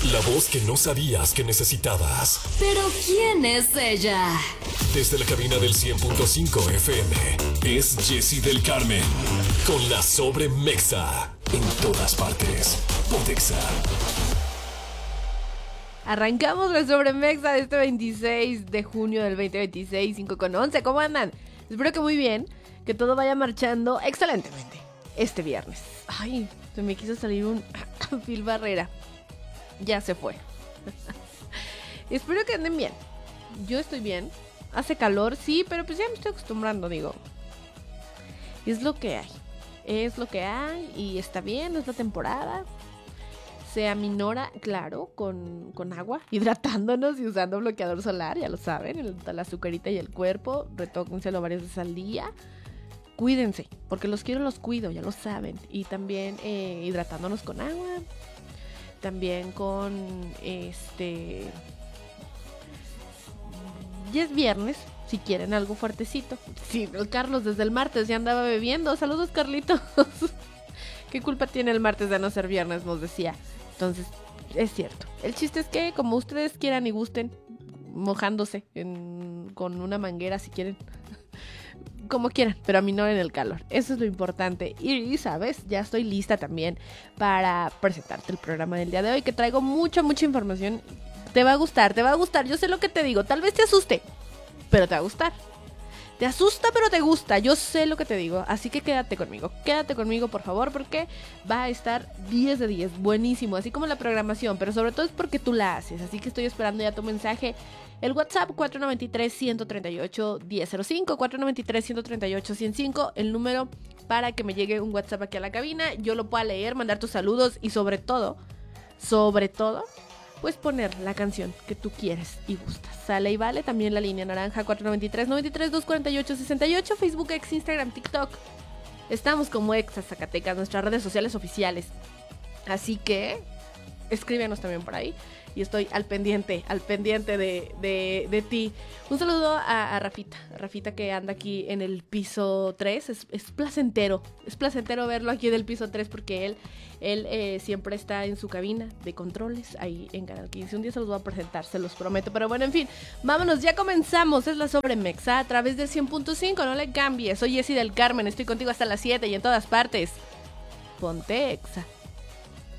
La voz que no sabías que necesitabas. Pero ¿quién es ella? Desde la cabina del 100.5 FM, es Jessy del Carmen. Con la Sobremexa. En todas partes. Pontexa. Arrancamos la Sobremexa de este 26 de junio del 2026, 5:11. ¿Cómo andan? Espero que muy bien, que todo vaya marchando excelentemente este viernes. Ay, se me quiso salir un Phil Barrera. Ya se fue. Espero que anden bien. Yo estoy bien. Hace calor, sí, pero pues ya me estoy acostumbrando, digo. Es lo que hay. Es lo que hay y está bien, es la temporada. Se aminora, claro, con agua, hidratándonos y usando bloqueador solar, ya lo saben, la azucarita y el cuerpo. Retóquenselo varias veces al día. Cuídense, porque los quiero, los cuido, ya lo saben. Y también hidratándonos con agua. También con ya es viernes, si quieren algo fuertecito. Sí, el Carlos desde el martes ya andaba bebiendo. Saludos, Carlitos. ¿Qué culpa tiene el martes de no ser viernes? Nos decía. Entonces, es cierto. El chiste es que como ustedes quieran y gusten, mojándose con una manguera si quieren. Como quieran, pero a mí no en el calor. Eso es lo importante. Y sabes, ya estoy lista también para presentarte el programa del día de hoy, que traigo mucha información. Te va a gustar. Yo sé lo que te digo. Tal vez te asuste, pero te va a gustar. Te asusta, pero te gusta. Yo sé lo que te digo. Así que quédate conmigo. Quédate conmigo, por favor, porque va a estar 10 de 10. Buenísimo. Así como la programación, pero sobre todo es porque tú la haces. Así que estoy esperando ya tu mensaje. El WhatsApp 493-138-1005, 493-138-105, el número para que me llegue un WhatsApp aquí a la cabina, yo lo pueda leer, mandar tus saludos y sobre todo, pues poner la canción que tú quieres y gustas. Sale y vale, también la línea naranja 493-93-248-68, Facebook, X, Instagram, TikTok. Estamos como Exa Zacatecas, nuestras redes sociales oficiales. Así que escríbenos también por ahí. Y estoy al pendiente de ti. Un saludo a Rafita que anda aquí en el piso 3. Es placentero verlo aquí en el piso 3 porque él siempre está en su cabina de controles ahí en Canal 15. Un día se los voy a presentar, se los prometo. Pero bueno, en fin, vámonos, ya comenzamos. Es la Sobremexa a través del 100.5, no le cambies. Soy Jessy del Carmen, estoy contigo hasta las 7 y en todas partes. Ponte Exa.